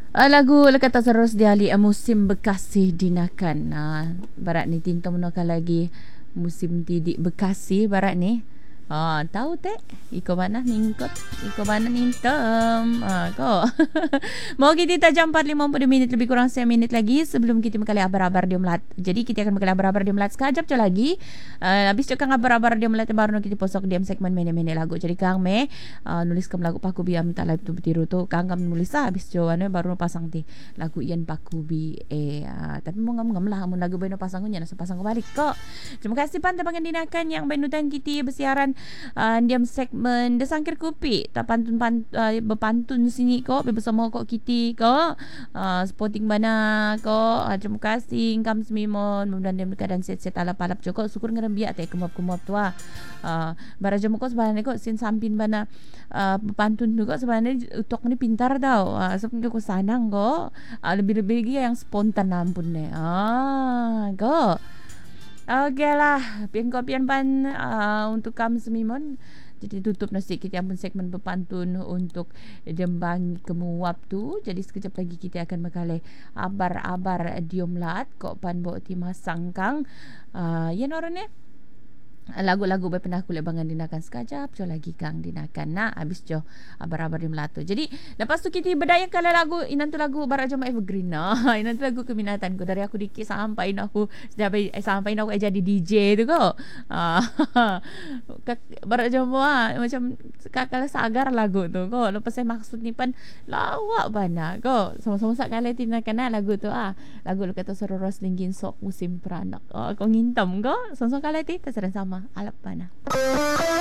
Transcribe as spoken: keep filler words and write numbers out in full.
Ah, lagu kata terus diali ah, musim Bekasi dinakan. Ah, barat ni tinta menaka lagi musim tidik Bekasi barat ni. Ah, tahu tak? Iko mana ningkot? Iko mana nintem? Ah, kok. Mau kita tajam empat lima puluh minit lebih kurang satu minit lagi sebelum kita mengkali abar-abar dia melat. Jadi kita akan mengkali abar-abar dia melat sekejap je lagi. Uh, habis tu kang abar-abar dia melat baru kita posok diam segmen mene-mene lagu. Jadi kang me uh, nulis kam lagu paku biam tak live tu betiru tu kang kam nulis lah habis tu anu baru pasang ti lagu ian paku bi eh uh, tapi mau ngam-ngam lah mun lagu beno pasang nya nasa pasang balik kok. Terima kasih pan tepangan dinakan yang benutan kita bersiaran uh, diam segmen desangkir kopi tak pantun pan, uh, berpantun sini kok bersama kok kita kok uh, sporting mana kok uh, terima kasih kam semimon mudah-mudahan dalam keadaan set-set alap-alap cukup syukur ngerembiak teh kemap-kemap tu ah uh, baraja muko sebenarnya kok sin sampin bana uh, berpantun tu kok sebenarnya utok ni pintar tau uh, sebenarnya kok sanang kok uh, lebih-lebih lagi yang spontan ampun deh ah kok. Okey lah, pian-pian pan uh, untuk kam semimon. Jadi tutup nasi kita pun segmen berpantun untuk Dembang Kemuap tu. Jadi sekejap lagi kita akan mengalih abar-abar diomlat kok pan bawa timah sangkang. Uh, ya orang ni lagu-lagu berpernah kulit bangan dinakan sekejap jo lagi kang dinakan nak habis jo abar-abar di melatu. Jadi lepas tu kita berdaya kalau lagu inan tu lagu barat jom evergreen nah inan tu lagu keminatanku dari aku dikit sampai aku sampai eh, sampai aku eh, jadi D J tu kok ah barat jom ah macam kalau sagar lagu tu kok lepas saya maksud ni pan lawak bana kok sama-sama sak kali dinakan lagu tu ah lagu lu kata sororos linggin sok musim peranak oh, kau ngintam kok sama-sama kali ti terserah sama alap panah.